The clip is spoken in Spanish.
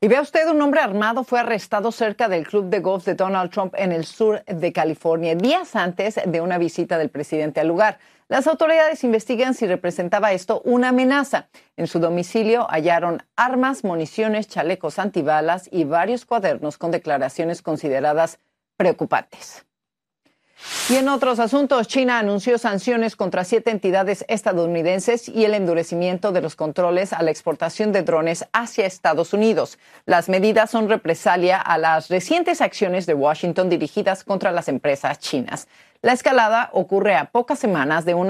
Y vea usted, un hombre armado fue arrestado cerca del club de golf de Donald Trump en el sur de California, días antes de una visita del presidente al lugar. Las autoridades investigan si representaba esto una amenaza. En su domicilio hallaron armas, municiones, chalecos antibalas y varios cuadernos con declaraciones consideradas preocupantes. Y en otros asuntos, China anunció sanciones contra 7 entidades estadounidenses y el endurecimiento de los controles a la exportación de drones hacia Estados Unidos. Las medidas son represalia a las recientes acciones de Washington dirigidas contra las empresas chinas. La escalada ocurre a pocas semanas de una